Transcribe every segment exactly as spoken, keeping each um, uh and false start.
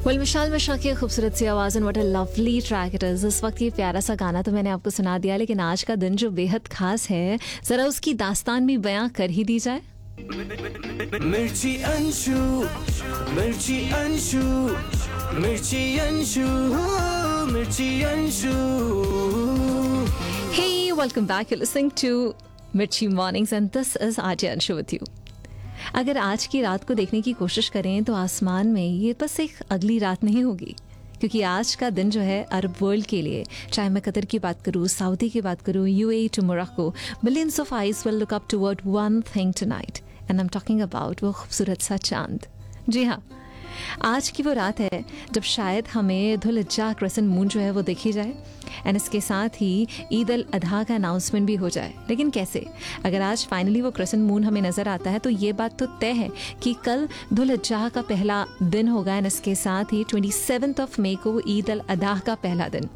Well Vishal Mishra की खूबसूरत सी आवाज़ and what a lovely track it is. इस वक्त ये प्यारा सा गाना तो मैंने आपको सुना दिया, लेकिन आज का दिन जो बेहद खास है, ज़रा उसकी दास्तान भी बयां कर ही दी जाए। मिर्ची अंशु, मिर्ची अंशु, मिर्ची अंशु, मिर्ची Anshu. Hey, welcome back. You're listening to Mirchi Mornings and this is R J Anshu with you. अगर आज की रात को देखने की कोशिश करें तो आसमान में ये बस एक अगली रात नहीं होगी, क्योंकि आज का दिन जो है अरब वर्ल्ड के लिए, चाहे मैं कतर की बात करूँ, सऊदी की बात करूँ, UAE to Morocco, millions of eyes will look up toward one thing tonight and I am talking about वो खूबसूरत सा चांद। जी हाँ, आज की वो रात है जब शायद हमें धुल हिज्जा क्रेसेंट मून जो है वो देखी जाए एंड इसके साथ ही ईद अल अधा का अनाउंसमेंट भी हो जाए। लेकिन कैसे? अगर आज फाइनली वो क्रेसेंट मून हमें नज़र आता है तो ये बात तो तय है कि कल धुल हिज्जा का पहला दिन होगा एंड इसके साथ ही ट्वेंटी सेवन्थ ऑफ मई को ईद अल अधा का पहला दिन।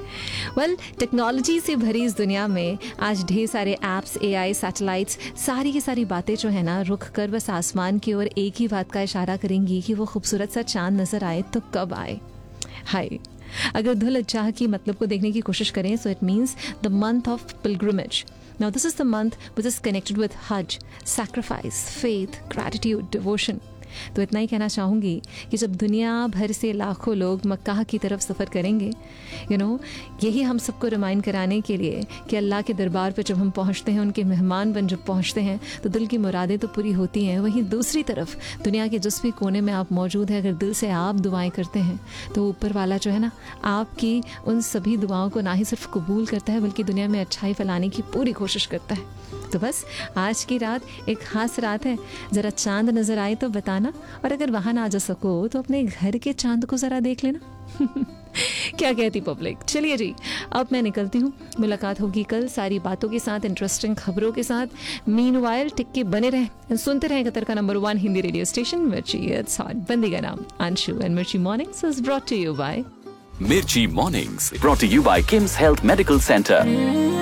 वेल well, टेक्नोलॉजी से भरी इस दुनिया में आज ढेर सारे ऐप्स, एआई, सैटेलाइट्स, सारी की सारी बातें जो है ना, रुक कर बस आसमान की ओर एक ही बात का इशारा करेंगी कि वो खूबसूरत सा चांद नज़र आए तो कब आए। हाय, अगर धुल हिज्जा की मतलब को देखने की कोशिश करें so it means the month of pilgrimage. Now this is the month which is connected with हज, सैक्रिफाइस, फेथ, ग्रैटिट्यूड, डिवोशन। तो इतना ही कहना चाहूँगी कि जब दुनिया भर से लाखों लोग मक्का की तरफ सफ़र करेंगे, यू नो यही हम सबको रिमाइंड कराने के लिए कि अल्लाह के दरबार पर जब हम पहुँचते हैं, उनके मेहमान बन जब पहुँचते हैं तो दिल की मुरादें तो पूरी होती हैं। वहीं दूसरी तरफ दुनिया के जिस भी कोने में आप मौजूद हैं, अगर दिल से आप दुआएं करते हैं तो ऊपर वाला जो है ना, आपकी उन सभी दुआओं को ना ही सिर्फ कबूल करता है बल्कि दुनिया में अच्छाई फैलाने की पूरी कोशिश करता है। तो बस आज की रात एक ख़ास रात है, ज़रा चांद नज़र आए तो बताना, और अगर वहाँ ना जा सको तो अपने घर के चांद को ज़रा देख लेना। क्या कहती पब्लिक? चलिए जी, अब मैं निकलती हूँ। मुलाकात होगी कल सारी बातों के साथ, इंटरेस्टिंग खबरों के साथ। मीनवाइल टिक के बने रहें, सुनते रहें कतर का number one Hindi radio station मिर्ची। इट्स हॉट, बंदी का नाम अंशु एंड मिर्ची mornings is brought to you bye Mirchi Mornings, brought to you by Kim's Health Medical Center.